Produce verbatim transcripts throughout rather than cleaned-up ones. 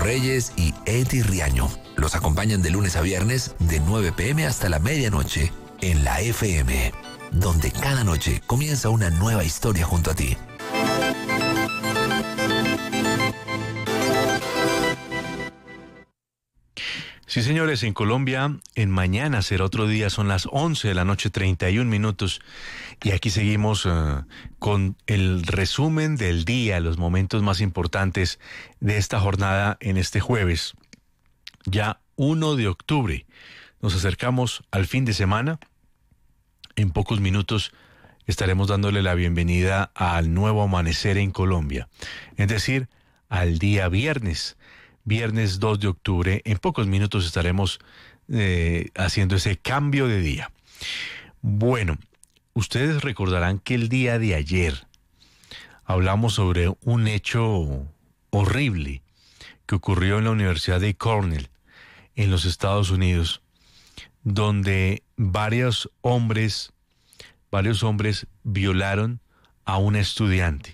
Reyes y Eddie Riaño. Los acompañan de lunes a viernes de nueve pm hasta la medianoche en la F M, donde cada noche comienza una nueva historia junto a ti. Sí, señores, en Colombia, en mañana será otro día, son las once de la noche, treinta y un minutos, y aquí seguimos uh, con el resumen del día, los momentos más importantes de esta jornada en este jueves, ya primero de octubre. Nos acercamos al fin de semana. En pocos minutos estaremos dándole la bienvenida al nuevo amanecer en Colombia, es decir, al día viernes. Viernes dos de octubre, en pocos minutos estaremos eh, haciendo ese cambio de día. Bueno, ustedes recordarán que el día de ayer hablamos sobre un hecho horrible que ocurrió en la Universidad de Cornell, en los Estados Unidos, donde varios hombres, varios hombres violaron a una estudiante.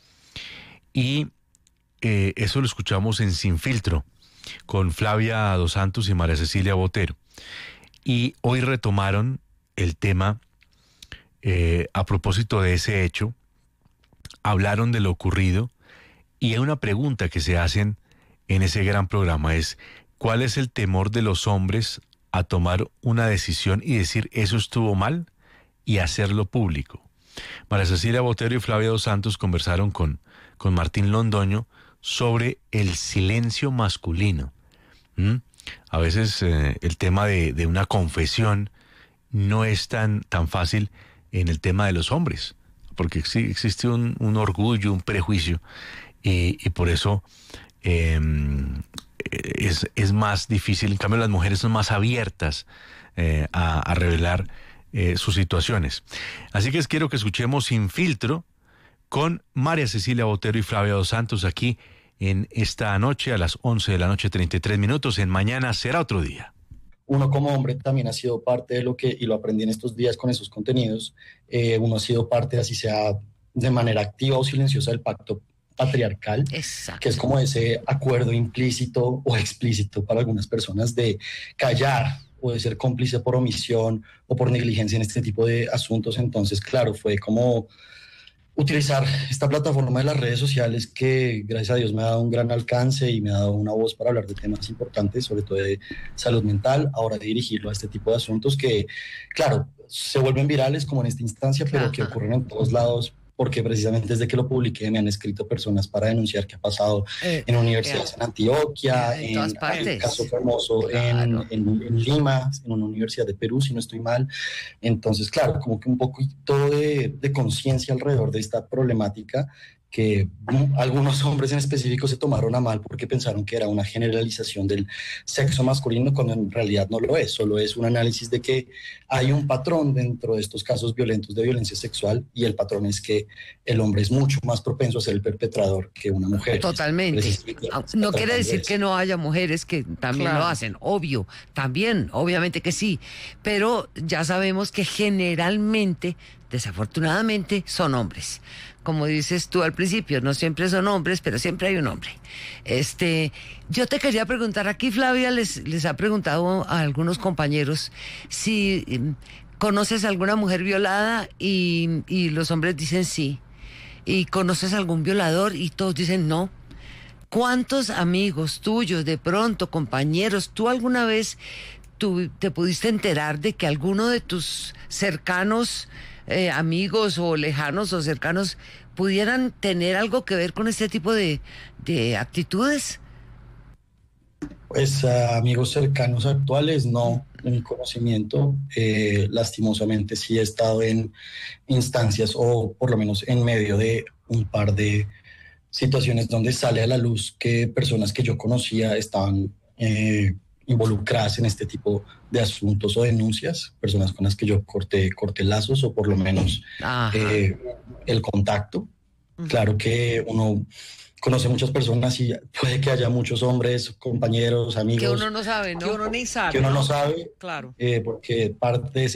Y Eh, eso lo escuchamos en Sin Filtro con Flavia Dos Santos y María Cecilia Botero, y hoy retomaron el tema eh, a propósito de ese hecho. Hablaron de lo ocurrido y hay una pregunta que se hacen en ese gran programa, es ¿cuál es el temor de los hombres a tomar una decisión y decir eso estuvo mal y hacerlo público? María Cecilia Botero y Flavia Dos Santos conversaron con, con Martín Londoño sobre el silencio masculino. ¿Mm? A veces eh, el tema de, de una confesión no es tan, tan fácil en el tema de los hombres, porque sí, existe un, un orgullo, un prejuicio, y, y por eso eh, es, es más difícil. En cambio, las mujeres son más abiertas eh, a, a revelar eh, sus situaciones. Así que quiero que escuchemos Sin Filtro con María Cecilia Botero y Flavia Dos Santos aquí en esta noche a las once de la noche, treinta y tres minutos, en Mañana Será Otro Día. Uno como hombre también ha sido parte de lo que, y lo aprendí en estos días con esos contenidos, eh, uno ha sido parte, así sea de manera activa o silenciosa, del pacto patriarcal. Exacto. Que es como ese acuerdo implícito o explícito para algunas personas de callar o de ser cómplice por omisión o por negligencia en este tipo de asuntos. Entonces, claro, fue como utilizar esta plataforma de las redes sociales que, gracias a Dios, me ha dado un gran alcance y me ha dado una voz para hablar de temas importantes, sobre todo de salud mental, ahora de dirigirlo a este tipo de asuntos que, claro, se vuelven virales como en esta instancia, pero Ajá. que ocurren en todos lados, porque precisamente desde que lo publiqué me han escrito personas para denunciar qué ha pasado eh, en universidades eh, en Antioquia, eh, en, en el caso famoso claro. en, en, en Lima, en una universidad de Perú, si no estoy mal. Entonces, claro, como que un poquito de, de conciencia alrededor de esta problemática que algunos hombres en específico se tomaron a mal porque pensaron que era una generalización del sexo masculino, cuando en realidad no lo es, solo es un análisis de que hay un patrón dentro de estos casos violentos de violencia sexual, y el patrón es que el hombre es mucho más propenso a ser el perpetrador que una mujer. Totalmente. No quiere decir que no haya mujeres que también claro. lo hacen, obvio, también, obviamente que sí, pero ya sabemos que generalmente, desafortunadamente, son hombres. Como dices tú al principio, no siempre son hombres, pero siempre hay un hombre. Este, yo te quería preguntar, aquí Flavia les, les ha preguntado a algunos compañeros si eh, conoces a alguna mujer violada, y, y los hombres dicen sí. ¿Y conoces a algún violador? Y todos dicen no. ¿Cuántos amigos tuyos, de pronto, compañeros, tú alguna vez tú, te pudiste enterar de que alguno de tus cercanos Eh, amigos o lejanos o cercanos pudieran tener algo que ver con este tipo de, de actitudes? Pues uh, amigos cercanos actuales, no, de mi conocimiento. Eh, lastimosamente sí he estado en instancias, o por lo menos en medio de un par de situaciones donde sale a la luz que personas que yo conocía estaban eh, involucradas en este tipo de asuntos o denuncias, personas con las que yo corté, corté lazos, o por lo menos eh, el contacto. Uh-huh. Claro que uno conoce muchas personas y puede que haya muchos hombres, compañeros, amigos. Que uno no sabe, ¿no? Que uno ni sabe. Que uno no sabe, claro. Eh, porque parte de ese